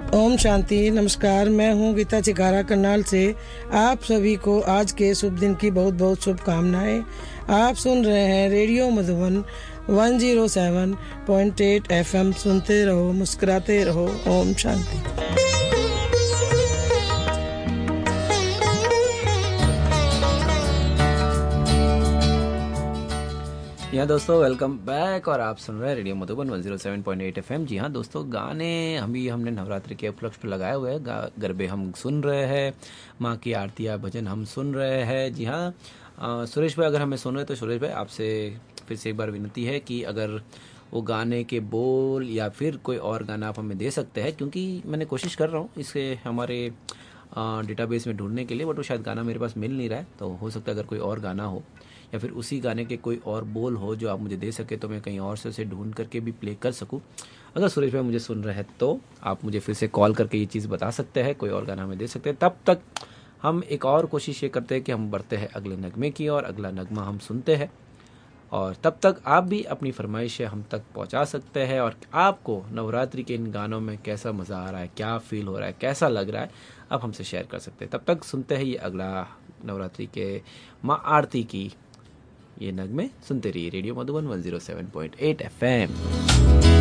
ओम शांति। नमस्कार, मैं हूँ गीता चिकारा करनाल से। आप सभी को आज के शुभ दिन की बहुत बहुत शुभकामनाएं। आप सुन रहे हैं रेडियो मधुबन 107.8 FM। सुनते रहो, मुस्कुराते रहो। ओम शांति। यहाँ दोस्तों वेलकम बैक और आप सुन रहे हैं रेडियो मधुबन 107.8 FM। जी हाँ दोस्तों, गाने हमने नवरात्रि के उपलक्ष्य पर लगाए हुए हैं। गरबे हम सुन रहे हैं, माँ की आरतियाँ भजन हम सुन रहे हैं। जी हाँ सुरेश भाई, अगर हमें सुन रहे हैं तो सुरेश भाई आपसे फिर से एक बार विनती है कि अगर वो गाने के बोल या फिर कोई और गाना आप हमें दे सकते हैं, क्योंकि मैंने कोशिश कर रहा हूँ इसे हमारे डेटाबेस में ढूंढने के लिए, बट वो शायद गाना मेरे पास मिल नहीं रहा है। तो हो सकता है अगर कोई और गाना हो या फिर उसी गाने के कोई और बोल हो जो आप मुझे दे सके, तो मैं कहीं और से उसे ढूंढ करके भी प्ले कर सकूं। अगर सुरेश भाई मुझे सुन रहे हैं तो आप मुझे फिर से कॉल करके ये चीज़ बता सकते हैं, कोई और गाना हमें दे सकते हैं। तब तक हम एक और कोशिश ये करते हैं कि हम बढ़ते हैं अगले नगमे की और अगला नगमा हम सुनते हैं, और तब तक आप भी अपनी फरमाइशें हम तक पहुंचा सकते हैं। और आपको नवरात्रि के इन गानों में कैसा मज़ा आ रहा है, क्या फील हो रहा है, कैसा लग रहा है, आप हमसे शेयर कर सकते हैं। तब तक सुनते हैं ये अगला नवरात्रि के माँ आरती की ये नगमे। सुनते रहिए रेडियो मधुबन 107.8 FM।